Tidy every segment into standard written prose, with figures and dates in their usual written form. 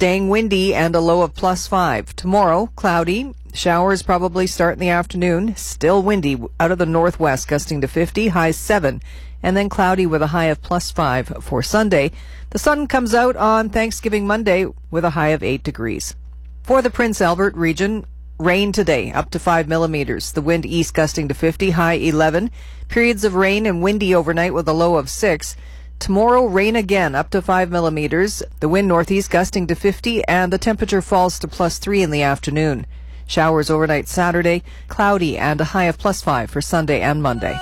staying windy and a low of +5. Tomorrow, cloudy. Showers probably start in the afternoon. Still windy out of the northwest, gusting to 50, high 7. And then cloudy with a high of +5 for Sunday. The sun comes out on Thanksgiving Monday with a high of 8 degrees. For the Prince Albert region, rain today, up to 5 millimeters. The wind east gusting to 50, high 11. Periods of rain and windy overnight with a low of 6. Tomorrow, rain again, up to 5 millimeters. The wind northeast gusting to 50, and the temperature falls to +3 in the afternoon. Showers overnight Saturday, cloudy and a high of +5 for Sunday and Monday.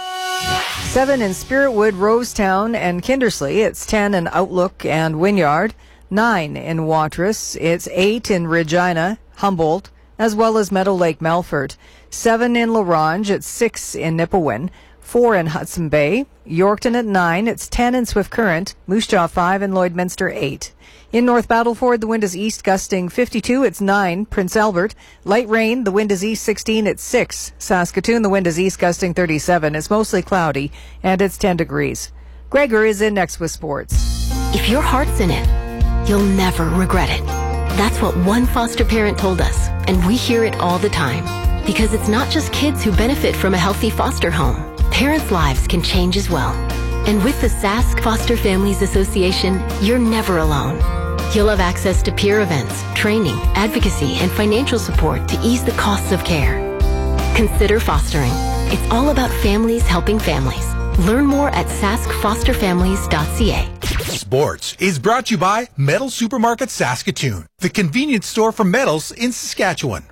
7 in Spiritwood, Rosetown, and Kindersley. It's 10 in Outlook and Wynyard. 9 in Watrous. It's 8 in Regina, Humboldt, as well as Meadow Lake, Melfort. 7 in La Ronge. It's 6 in Nipawin. 4 in Hudson Bay. Yorkton at 9. It's 10 in Swift Current. Moose Jaw 5 and Lloydminster 8. In North Battleford, the wind is east gusting 52. It's 9. Prince Albert. Light rain. The wind is east 16. It's 6. Saskatoon, the wind is east gusting 37. It's mostly cloudy, and it's 10 degrees. Gregor is in next with sports. If your heart's in it, you'll never regret it. That's what one foster parent told us, and we hear it all the time. Because it's not just kids who benefit from a healthy foster home. Parents' lives can change as well. And with the Sask Foster Families Association, you're never alone. You'll have access to peer events, training, advocacy, and financial support to ease the costs of care. Consider fostering. It's all about families helping families. Learn more at saskfosterfamilies.ca. Sports is brought to you by Metal Supermarket Saskatoon, the convenience store for metals in Saskatchewan.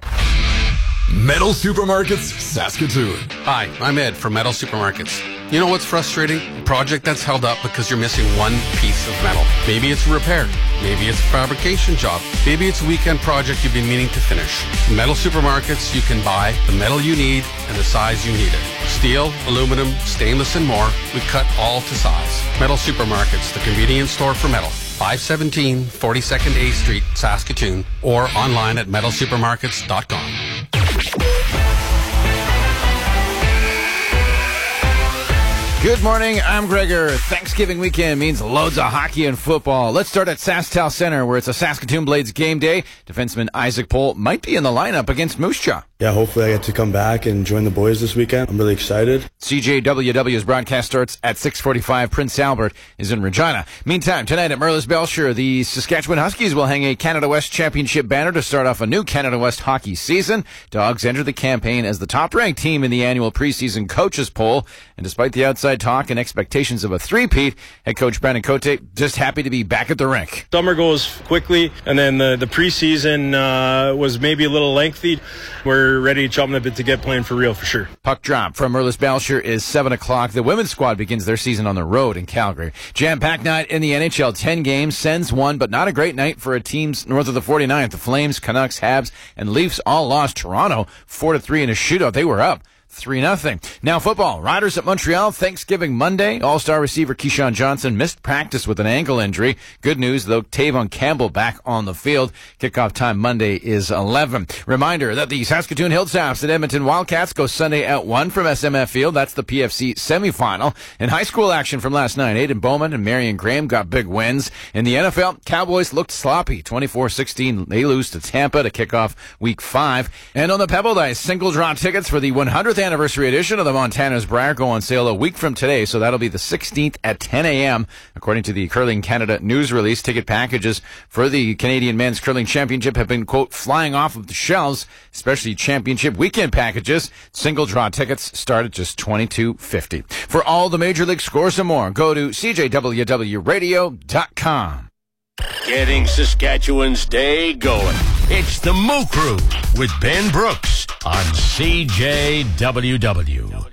Metal Supermarkets Saskatoon. Hi, I'm Ed from Metal Supermarkets. You know what's frustrating? A project that's held up because you're missing one piece of metal. Maybe it's a repair. Maybe it's a fabrication job. Maybe it's a weekend project you've been meaning to finish. In Metal Supermarkets, you can buy the metal you need and the size you need it. Steel, aluminum, stainless, and more. We cut all to size. Metal Supermarkets, the convenience store for metal. 517 42nd A Street, Saskatoon, or online at metalsupermarkets.com. Good morning, I'm Gregor. Thanksgiving weekend means loads of hockey and football. Let's start at SaskTel Center, where it's a Saskatoon Blades game day. Defenseman Isaac Pohl might be in the lineup against Moose Jaw. Yeah, hopefully I get to come back and join the boys this weekend. I'm really excited. CJWW's broadcast starts at 6:45. Prince Albert is in Regina. Meantime, tonight at Merlis Belcher, the Saskatchewan Huskies will hang a Canada West Championship banner to start off a new Canada West hockey season. Dogs enter the campaign as the top-ranked team in the annual preseason coaches poll. And despite the outside talk and expectations of a three-peat, head coach Brandon Cote just happy to be back at the rink. Summer goes quickly, and then the preseason was maybe a little lengthy. We're ready to jump a bit to get playing for real, for sure. Puck drop from Merlis Belcher is 7 o'clock. The women's squad begins their season on the road in Calgary. Jam-packed night in the NHL. 10 games, Sens won, but not a great night for teams north of the 49th. The Flames, Canucks, Habs, and Leafs all lost. Toronto 4-3 in a shootout. They were up 3-0. Now football. Riders at Montreal, Thanksgiving Monday. All-star receiver Keyshawn Johnson missed practice with an ankle injury. Good news, though, Tavon Campbell back on the field. Kickoff time Monday is 11. Reminder that the Saskatoon Hilltops and Edmonton Wildcats go Sunday at 1 from SMF Field. That's the PFC semifinal. In high school action from last night, Aiden Bowman and Marion Graham got big wins. In the NFL, Cowboys looked sloppy. 24-16, they lose to Tampa to kick off Week 5. And on the Pebble Dice, single draw tickets for the 100th anniversary edition of the Montana's Briar go on sale a week from today, so that'll be the 16th at 10 a.m. According to the Curling Canada news release, ticket packages for the Canadian Men's Curling Championship have been, quote, flying off of the shelves, especially championship weekend packages. Single draw tickets start at just $22.50. For all the Major League scores and more, go to CJWWRadio.com. Getting Saskatchewan's day going. It's the Moo Crew with Ben Brooks on CJWW.